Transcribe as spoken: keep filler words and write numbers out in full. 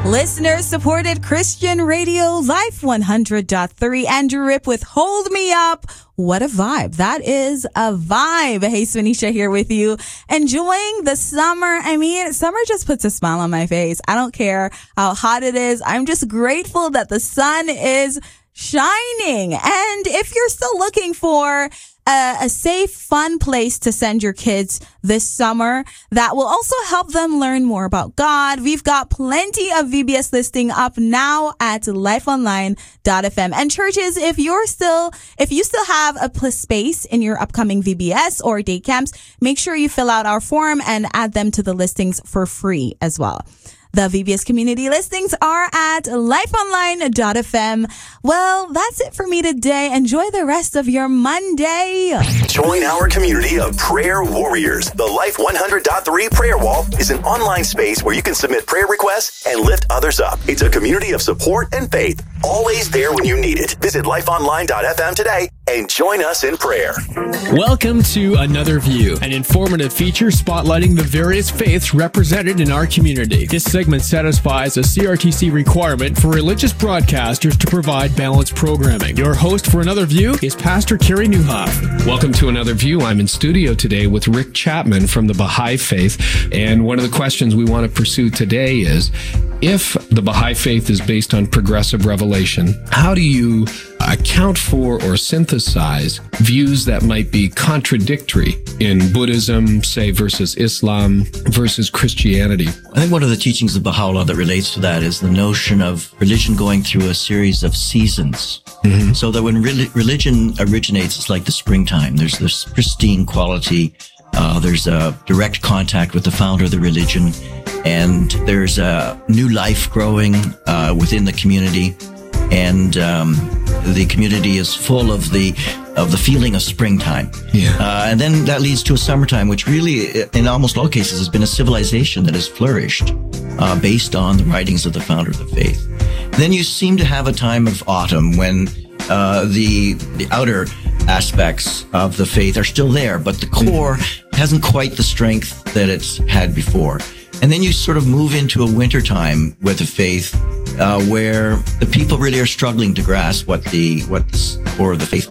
Listener-supported Christian radio, Life one hundred point three. Andrew Rip with Hold Me Up. What a vibe. That is a vibe. Hey, Swanisha here with you. Enjoying the summer. I mean, summer just puts a smile on my face. I don't care how hot it is. I'm just grateful that the sun is shining. And if you're still looking for A, a safe, fun place to send your kids this summer that will also help them learn more about God, we've got plenty of V B S listing up now at life online dot f m. And churches, if you're still, if you still have a pl- space in your upcoming V B S or day camps, make sure you fill out our form and add them to the listings for free as well. The V B S community listings are at life online dot f m. Well, that's it for me today. Enjoy the rest of your Monday. Join our community of prayer warriors. The Life one hundred point three Prayer Wall is an online space where you can submit prayer requests and lift others up. It's a community of support and faith, always there when you need it. Visit life online dot f m today and join us in prayer. Welcome to Another View, an informative feature spotlighting the various faiths represented in our community. This segment satisfies a C R T C requirement for religious broadcasters to provide balanced programming. Your host for Another View is Pastor Kerry Newhoff. Welcome to Another View. I'm in studio today with Rick Chapman from the Baha'i Faith. And one of the questions we want to pursue today is, if the Baha'i Faith is based on progressive revelation, how do you account for or synthesize views that might be contradictory in Buddhism, say, versus Islam, versus Christianity? I think one of the teachings of Baha'u'llah that relates to that is the notion of religion going through a series of seasons. Mm-hmm. So that when re- religion originates, it's like the springtime. There's this pristine quality. Uh, there's a direct contact with the founder of the religion. And there's a new life growing uh, within the community. And um, the community is full of the of the feeling of springtime. Yeah. Uh, and then that leads to a summertime, which really, in almost all cases, has been a civilization that has flourished uh, based on the writings of the founder of the faith. Then you seem to have a time of autumn when uh, the the outer aspects of the faith are still there, but the core mm. hasn't quite the strength that it's had before. And then you sort of move into a wintertime with the faith, uh, where the people really are struggling to grasp what the, what the core of the faith